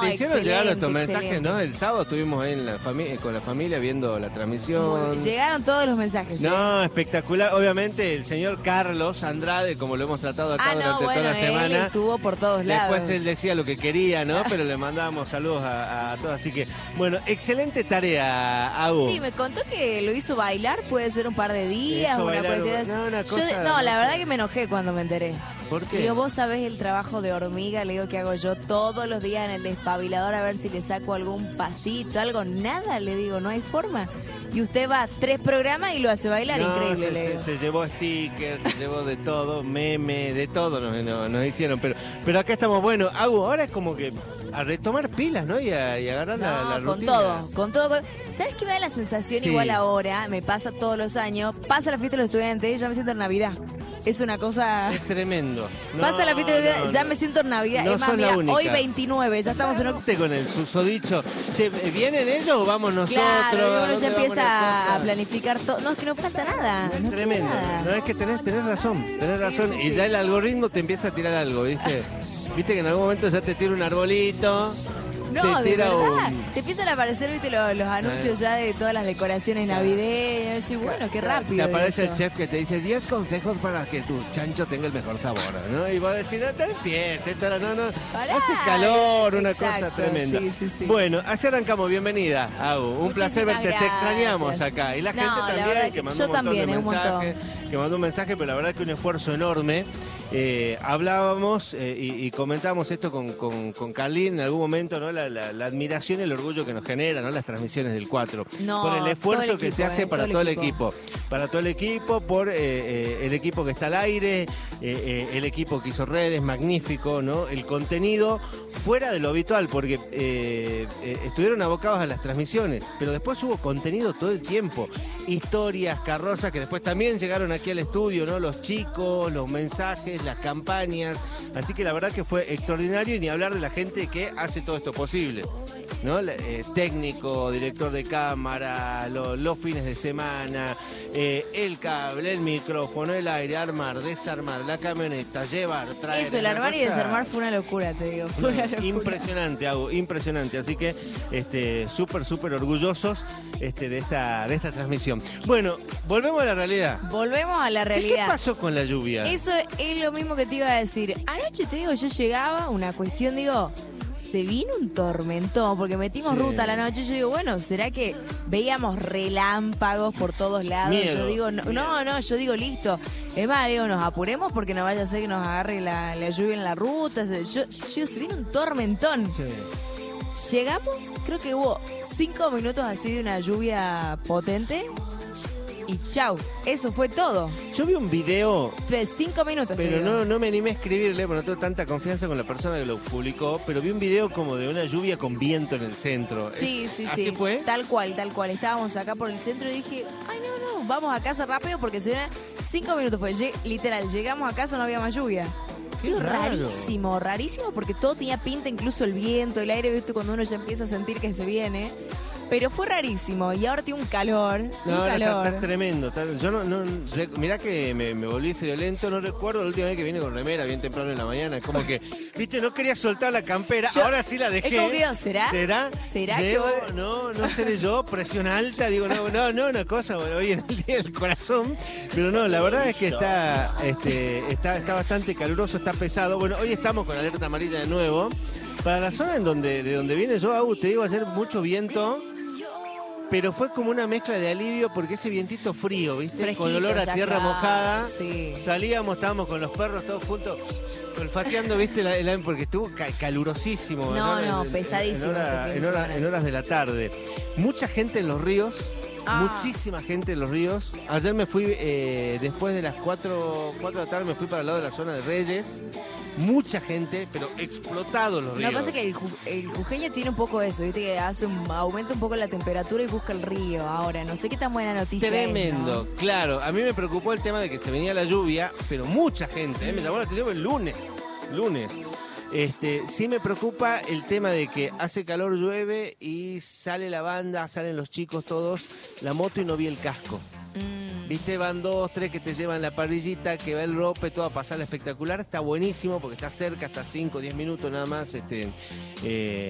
me hicieron llegar nuestros excelente. mensajes, ¿no? El sábado estuvimos ahí con la familia viendo la transmisión. Llegaron todos los mensajes. No, espectacular. Obviamente el señor Carlos Andrade, como lo hemos tratado acá durante toda la él semana. estuvo por todos lados. Después él decía lo que quería, ¿no? Pero le mandábamos saludos a todos. Así que, bueno, excelente tarea, Agu. Sí, me contó que lo hizo bailar, puede ser un par de días, Hizo una bailar, cuestión así. no, una cosa, la no sé. verdad que me enojé cuando me enteré. ¿Por qué? Digo, vos sabés el trabajo de hormiga, le digo que hago yo todos los días en el despabilador a ver si le saco algún pasito, algo, nada, le digo, no hay forma. Y usted va a 3 programas y lo hace bailar, No, increíble, le digo. se llevó stickers, se llevó de todo, meme, de todo nos hicieron. Pero acá estamos, bueno, Agu, ahora es como que a retomar pilas, ¿no? Y agarrar la con rutina. todo. ¿Sabes qué me da la sensación Sí. igual ahora? Me pasa todos los años, pasa la fiesta de los estudiantes y ya me siento en Navidad. Es una cosa... Es tremendo. No, Pasa la fiesta de los estudiantes, ya no. me siento en Navidad. No es más, sos la mira, única. hoy 29, ya estamos en... Con el susodicho, che, ¿vienen ellos o vamos nosotros? Claro, y ¿A uno dónde ya vamos empieza la cosa? a planificar todo. No, es que no falta nada. Es no tremendo. falta nada. No, es que tenés razón. Tenés Sí, razón. sí, Y sí. ya el algoritmo te empieza a tirar algo, ¿viste? Viste que en algún momento ya te tira un arbolito. No, te de tira verdad. un... Te empiezan a aparecer, viste, los anuncios ya de todas las decoraciones navideñas. Y bueno, qué rápido. Te aparece eso. el chef que te dice 10 consejos para que tu chancho tenga el mejor sabor, ¿no? Y vos decís, no te empieces, esto no, Pará. hace calor, una cosa Exacto, tremenda. sí. Bueno, así arrancamos, bienvenida, Agu. Un placer Muchísimas verte, te gracias. extrañamos acá. Y la No, gente la también, verdad que que mandó yo un montón también, de un montón. mensajes, que mandó un mensaje, pero la verdad que un esfuerzo enorme. Hablábamos y comentábamos esto con Carlín en algún momento, ¿no? La admiración y el orgullo que nos genera, ¿no? Las transmisiones del 4. No, por el esfuerzo todo el que equipo, se hace para todo el todo el equipo. equipo. Para todo el equipo, por el equipo que está al aire, el equipo que hizo redes, magnífico, ¿no? El contenido fuera de lo habitual, porque estuvieron abocados a las transmisiones, pero después hubo contenido todo el tiempo. Historias, carrozas, que después también llegaron aquí al estudio, ¿no? Los chicos, los mensajes, las campañas. Así que la verdad que fue extraordinario, y ni hablar de la gente que hace todo esto posible, ¿no? Técnico, director de cámara, los fines de semana, el cable, el micrófono, el aire, armar, desarmar, la camioneta, llevar, traer. Eso, el una armar y cosa- desarmar fue una locura, te digo. Fue una locura. Impresionante, Agu, impresionante. Así que súper orgullosos de esta transmisión. Bueno, volvemos a la realidad. Volvemos a la ¿Qué realidad. pasó con la lluvia? Eso es lo mismo que te iba a decir. Anoche te digo, yo llegaba, una cuestión, digo, se vino un tormentón, porque metimos Sí. ruta a la noche. Yo digo, bueno, ¿será que veíamos relámpagos por todos lados? Miedo, Yo digo, miedo. no, yo digo, listo. Es más, digo, nos apuremos porque no vaya a ser que nos agarre la lluvia en la ruta. Yo digo, se vino un tormentón. Sí. Llegamos, creo que hubo 5 minutos así de una lluvia potente. Y chau, eso fue todo. Yo vi un video, 5 minutos. te pero digo. no me animé a escribirle, porque no tengo tanta confianza con la persona que lo publicó, pero vi un video como de una lluvia con viento en el centro. Sí. ¿Así fue? Tal cual. Estábamos acá por el centro y dije, ay, no, vamos a casa rápido porque se vienen 5 minutos. Fue literal, llegamos a casa, no había más lluvia. Qué Digo, raro. rarísimo, porque todo tenía pinta, incluso el viento, el aire, ¿viste? Cuando uno ya empieza a sentir que se viene. Pero fue rarísimo y ahora tiene un calor. No, ahora calor. está tremendo. Yo mirá que me volví friolento, no recuerdo la última vez que vine con remera bien temprano en la mañana. Como que, viste, no quería soltar la campera, ahora sí la dejé. Es como que yo, ¿será? ¿Será que Llevo, voy? no seré yo, presión alta, digo, no, una cosa, bueno, hoy en el día del corazón, pero no, la verdad es que está bastante caluroso, está pesado. Bueno, hoy estamos con alerta amarilla de nuevo. Para la zona de donde viene yo, Agus, te digo, ayer mucho viento. Pero fue como una mezcla de alivio porque ese vientito frío, ¿viste? Fresquito, con olor a ya tierra está, mojada. sí. Salíamos, estábamos con los perros todos juntos, olfateando, ¿viste? Porque estuvo calurosísimo. No, pesadísimo este fin de semana. En horas de la tarde. Mucha gente en los ríos. Muchísima gente en los ríos. Ayer me fui, después de las 4 de la tarde, me fui para el lado de la zona de Reyes. Mucha gente, pero explotado los ríos. Lo que pasa es que el jujeño tiene un poco eso, ¿viste? Que aumenta un poco la temperatura y busca el río. Ahora, no sé qué tan buena noticia Tremendo, es, ¿no? claro. A mí me preocupó el tema de que se venía la lluvia, pero mucha gente, me llamó la atención el lunes. Sí me preocupa el tema de que hace calor, llueve y sale la banda, salen los chicos todos, la moto y no vi el casco. Viste, van 2, 3 que te llevan la parrillita, que va el rope, todo a pasar espectacular. Está buenísimo porque está cerca, está 5, 10 minutos nada más.